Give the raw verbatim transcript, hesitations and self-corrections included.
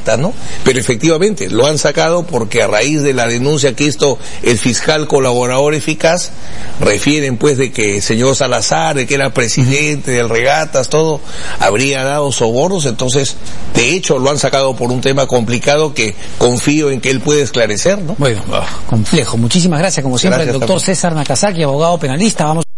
¿no? Pero efectivamente lo han sacado porque a raíz de la denuncia que esto el fiscal colaborador eficaz refieren pues de que el señor Salazar, de que era presidente del Regatas, todo habría dado sobornos. Entonces de hecho lo han sacado por un tema complicado que confío en que él puede esclarecer, ¿no? Bueno, complejo. Muchísimas gracias como siempre. Gracias, el doctor César Nakazaki, abogado penalista. Vamos